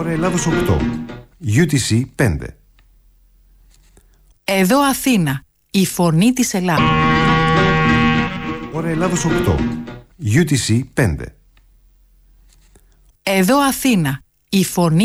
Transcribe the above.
Ώρα Ελλάδος 8. UTC 5. Εδώ Αθήνα, η φωνή της Ελλάδας. Ώρα Ελλάδος 8. UTC 5. Εδώ Αθήνα, η φωνή